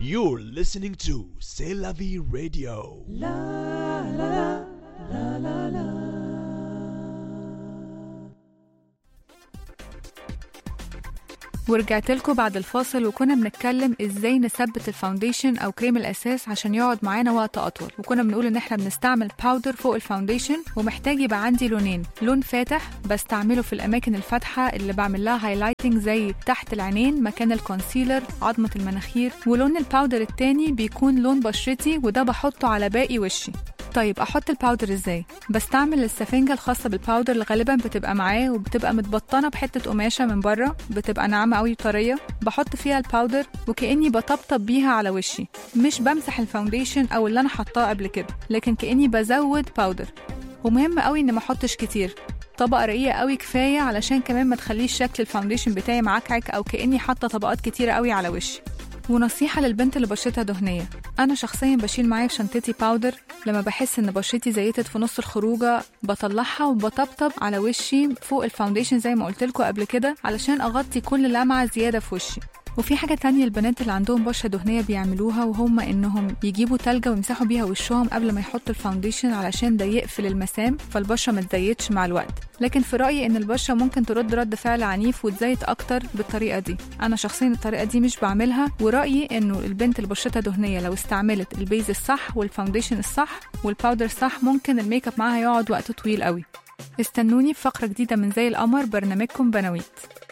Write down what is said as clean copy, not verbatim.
You're listening to C'est la vie radio. La la la la la la. ورجعت لكم بعد الفاصل وكنا بنتكلم ازاي نثبت الفاونديشن او كريم الاساس عشان يقعد معانا وقت اطول، وكنا بنقول ان احنا بنستعمل باودر فوق الفاونديشن ومحتاج يبقى عندي لونين، لون فاتح بستعمله في الاماكن الفاتحه اللي بعمل لها هايلايتنج زي تحت العينين مكان الكونسيلر عظمه المناخير، ولون الباودر التاني بيكون لون بشرتي وده بحطه على باقي وشي. طيب احط الباودر ازاي؟ بستعمل السفنجه الخاصه بالباودر اللي غالبا بتبقى معاه وبتبقى متبطنه بحته قماشه من بره بتبقى ناعمه قوي وطريه، بحط فيها الباودر وكاني بطبطب بيها على وشي، مش بمسح الفاونديشن او اللي انا حطاه قبل كده، لكن كاني بزود باودر. ومهم قوي ان ما احطش كتير، طبقه رقيقه قوي كفايه علشان كمان ما تخليش شكل الفاونديشن بتاعي معكعك او كاني حاطه طبقات كتيره قوي على وشي. ونصيحة للبنت اللي بشرتها دهنية، أنا شخصياً بشيل معايا في شنطتي باودر لما بحس إن بشرتي زيتت في نص الخروجة، بطلعها وبطبطب على وشي فوق الفاونديشن زي ما قلتلكوا قبل كده علشان أغطي كل لمعة زيادة في وشي. وفي حاجة تانية البنات اللي عندهم بشرة دهنية بيعملوها، وهم إنهم يجيبوا تلجة ويمسحوا بيها وشهم قبل ما يحطوا الفاونديشن علشان ده يقفل المسام فالبشرة ما تزيتش مع الوقت. لكن في رأيي إن البشرة ممكن ترد رد فعل عنيف وتزيت أكتر بالطريقة دي. أنا شخصيا الطريقة دي مش بعملها، ورأيي إنه البنت اللي بشرتها دهنية لو استعملت البيز الصح والفاونديشن الصح والباودر الصح ممكن الميك اب معاها يقعد وقت طويل قوي. استنوني في فقرة جديدة من زي القمر، برنامجكم بنويت.